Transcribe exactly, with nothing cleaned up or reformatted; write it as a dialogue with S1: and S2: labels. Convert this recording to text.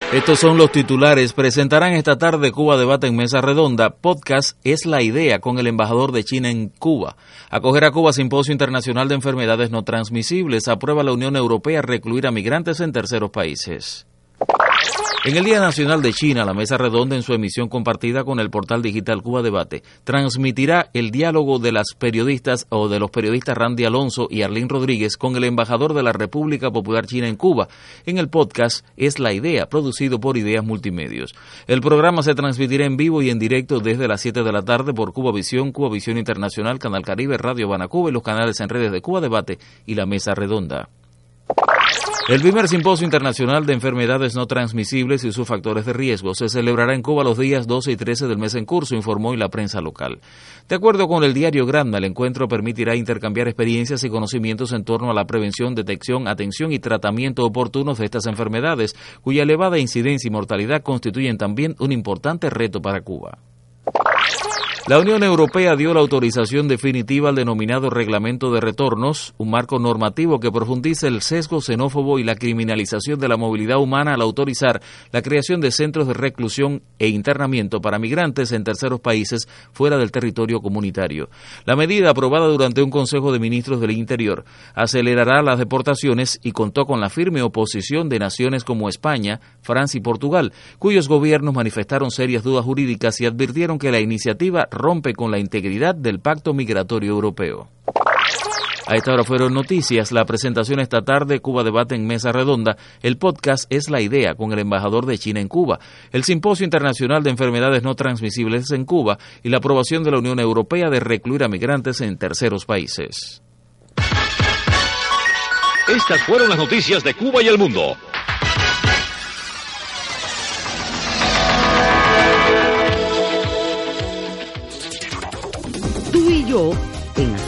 S1: Estos son los titulares. Presentarán esta tarde Cuba Debate en Mesa Redonda. Podcast es la idea con el embajador de China en Cuba. Acoger a Cuba Simposio Internacional de Enfermedades No Transmisibles. Aprueba la Unión Europea recluir a migrantes en terceros países. En el Día Nacional de China, la Mesa Redonda, en su emisión compartida con el portal digital Cuba Debate, transmitirá el diálogo de las periodistas o de los periodistas Randy Alonso y Arlene Rodríguez con el embajador de la República Popular China en Cuba. En el podcast Es la idea, producido por Ideas Multimedios. El programa se transmitirá en vivo y en directo desde las siete de la tarde por Cuba Visión, Cuba Visión Internacional, Canal Caribe, Radio Habana Cuba y los canales en redes de Cuba Debate y la Mesa Redonda. El primer Simposio Internacional de Enfermedades No Transmisibles y sus factores de riesgo se celebrará en Cuba los días doce y trece del mes en curso, informó hoy la prensa local. De acuerdo con el diario Granma, el encuentro permitirá intercambiar experiencias y conocimientos en torno a la prevención, detección, atención y tratamiento oportunos de estas enfermedades, cuya elevada incidencia y mortalidad constituyen también un importante reto para Cuba. La Unión Europea dio la autorización definitiva al denominado Reglamento de Retornos, un marco normativo que profundiza el sesgo xenófobo y la criminalización de la movilidad humana al autorizar la creación de centros de reclusión e internamiento para migrantes en terceros países fuera del territorio comunitario. La medida, aprobada durante un Consejo de Ministros del Interior, acelerará las deportaciones y contó con la firme oposición de naciones como España, Francia y Portugal, cuyos gobiernos manifestaron serias dudas jurídicas y advirtieron que la iniciativa rompe con la integridad del Pacto Migratorio Europeo. A esta hora fueron noticias. La presentación esta tarde, Cuba Debate en Mesa Redonda. El podcast Es la idea con el embajador de China en Cuba. El Simposio Internacional de Enfermedades No Transmisibles en Cuba y la aprobación de la Unión Europea de recluir a migrantes en terceros países.
S2: Estas fueron las noticias de Cuba y el mundo.
S3: Tú y yo